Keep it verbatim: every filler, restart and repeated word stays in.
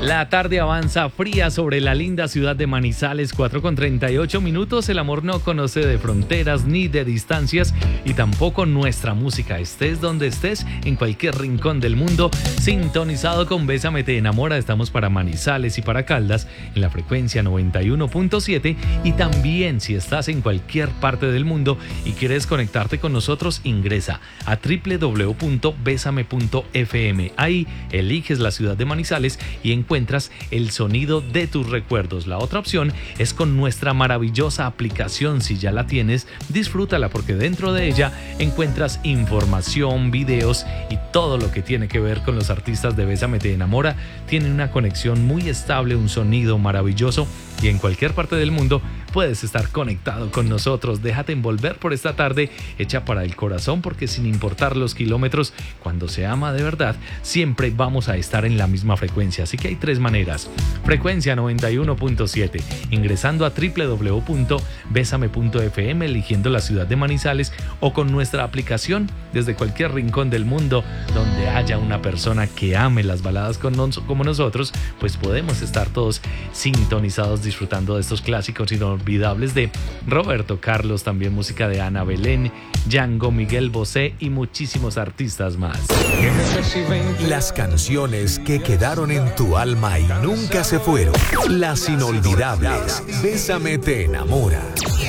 La tarde avanza fría sobre la linda ciudad de Manizales, cuatro con treinta y ocho minutos. El amor no conoce de fronteras ni de distancias y tampoco nuestra música. Estés donde estés, en cualquier rincón del mundo, sintonizado con Bésame te enamora. Estamos para Manizales y para Caldas en la frecuencia noventa y uno punto siete, y también si estás en cualquier parte del mundo y quieres conectarte con nosotros, ingresa a doble u doble u doble u punto bésame punto efe eme. Ahí eliges la ciudad de Manizales y encuentras el sonido de tus recuerdos. La otra opción es con nuestra maravillosa aplicación. Si ya la tienes, disfrútala, porque dentro de ella encuentras información, videos y todo lo que tiene que ver con los artistas de Bésame te enamora. Tienen una conexión muy estable, un sonido maravilloso, y en cualquier parte del mundo puedes estar conectado con nosotros. Déjate envolver por esta tarde hecha para el corazón, porque sin importar los kilómetros, cuando se ama de verdad, siempre vamos a estar en la misma frecuencia. Así que hay tres maneras: frecuencia noventa y uno punto siete, ingresando a doble u doble u doble u punto bésame punto efe eme, eligiendo la ciudad de Manizales, o con nuestra aplicación desde cualquier rincón del mundo donde haya una persona que ame las baladas con nos, como nosotros, pues podemos estar todos sintonizados disfrutando de estos clásicos inolvidables de Roberto Carlos, también música de Ana Belén, Django, Miguel Bosé y muchísimos artistas más. Las canciones que quedaron en tu alma y nunca se fueron. Las inolvidables. Bésame te enamora.